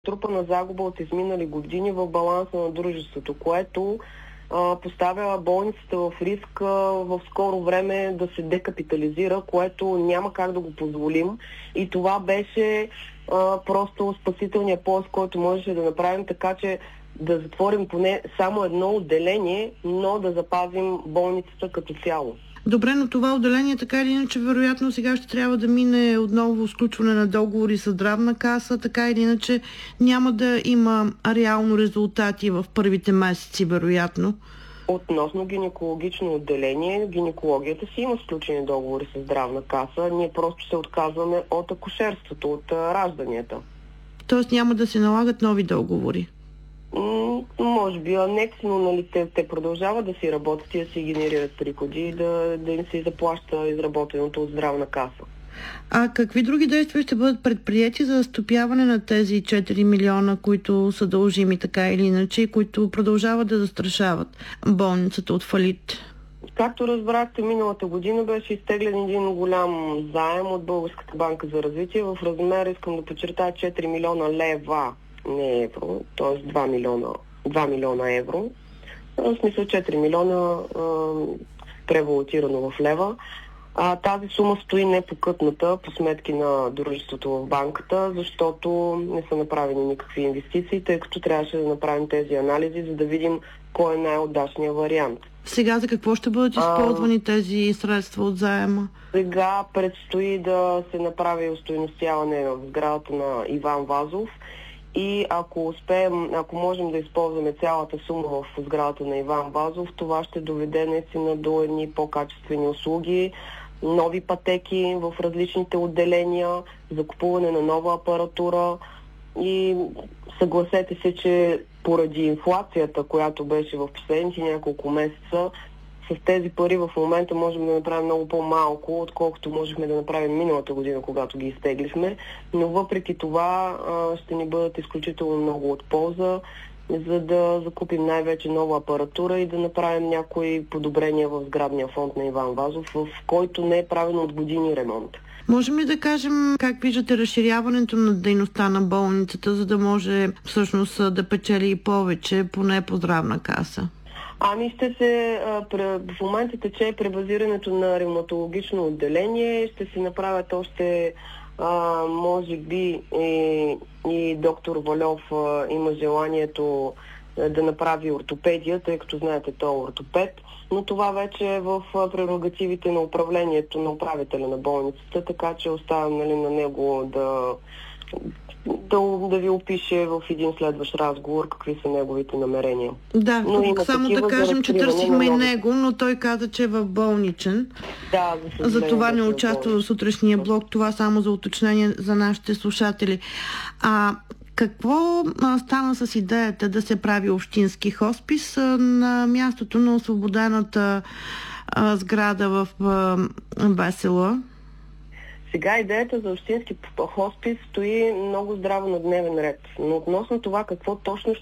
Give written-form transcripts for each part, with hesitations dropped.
трупана загуба от изминали години в баланса на дружеството, което поставя болницата в риск в скоро време да се декапитализира, което няма как да го позволим. И това беше просто спасителният пояс, който можеше да направим, така че да затворим поне само едно отделение, но да запазим болницата като цяло. Добре, но това отделение така или иначе вероятно сега ще трябва да мине отново сключване на договори с здравна каса, така или иначе няма да има реално резултати в първите месеци, вероятно. Относно гинекологично отделение, гинекологията си има сключени договори с здравна каса, ние просто се отказваме от акушерството, от ражданията. Тоест няма да се налагат нови договори? Може би анекс, но нали, те продължават да си работят и да си генерират приходи и да им се заплаща изработеното от здравна каса. А какви други действия ще бъдат предприяти за стопяване на тези 4 милиона, които са дължими така или иначе и които продължават да застрашават болницата от фалит? Както разбрахте, миналата година беше изтеглен един голям заем от Българската банка за развитие в размер, искам да подчертая, 4 милиона лева, не евро, т.е. 2 милиона евро. В смисъл 4 милиона превалутирано в лева. Тази сума стои непокътната по сметки на дружеството в банката, защото не са направени никакви инвестиции, тъй като трябваше да направим тези анализи, за да видим кой е най-удачният вариант. Сега за какво ще бъдат използвани тези средства от заема? Сега предстои да се направи остойностяване в сградата на Иван Вазов и ако успеем, ако можем да използваме цялата сума в сградата на Иван Вазов, това ще доведе наистина до едни по-качествени услуги, нови пътеки в различните отделения, закупуване на нова апаратура и съгласете се, че поради инфлацията, която беше в последните няколко месеца, с тези пари в момента можем да направим много по-малко, отколкото можехме да направим миналата година, когато ги изтеглихме, но въпреки това ще ни бъдат изключително много от полза, за да закупим най-вече нова апаратура и да направим някои подобрения в сградния фонд на Иван Вазов, в който не е правен от години ремонт. Можем ли да кажем как виждате разширяването на дейността на болницата, за да може всъщност да печели и повече, поне по здравна каса? В момента тече пребазирането на ревматологично отделение, ще се направят още може би и доктор Вальов има желанието да направи ортопедия, тъй като знаете, той е ортопед, но това вече е в прерогативите на управлението на управителя на болницата, така че оставям на него да ви опише в един следващ разговор какви са неговите намерения. Да, тук само да кажем, че търсихме и него, но той каза, че е в болничен. Да, за това не участва в сутрешния блок. Това само за уточнение за нашите слушатели. Какво стана с идеята да се прави общински хоспис на мястото на освободената сграда в Весела? Сега идеята за общински хоспис стои много здраво на дневен ред. Но относно това в какво точно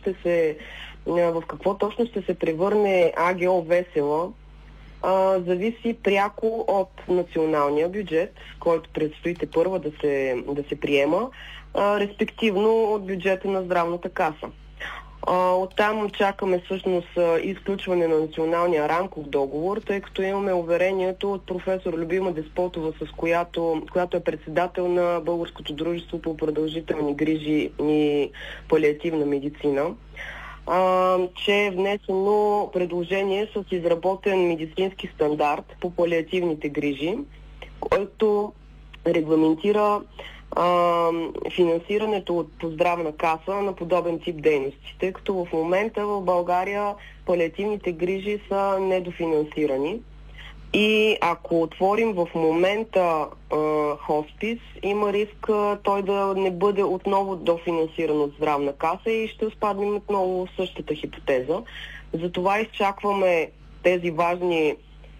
ще се превърне АГО Весела, зависи пряко от националния бюджет, който предстоите първа да се приема, респективно от бюджета на здравната каса. Оттам чакаме всъщност изключване на националния рамков договор, тъй като имаме уверението от професор Любима Деспотова, която е председател на Българското дружество по продължителни грижи и палиативна медицина, че е внесено предложение с изработен медицински стандарт по палиативните грижи, който регламентира финансирането по здравна каса на подобен тип дейности, тъй като в момента в България палиативните грижи са недофинансирани и ако отворим в момента хоспис, има риск той да не бъде отново дофинансиран от здравна каса и ще спаднем отново в същата хипотеза. Затова изчакваме тези важни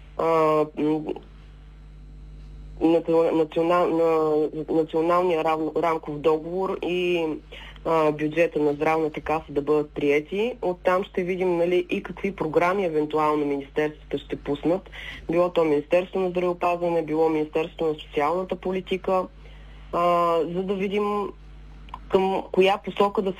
националния рамков договор и бюджета на здравната каса да бъдат приети. Оттам ще видим и какви програми евентуално министерствата ще пуснат. Било то Министерство на здравеопазване, било Министерство на социалната политика, за да видим към коя посока да се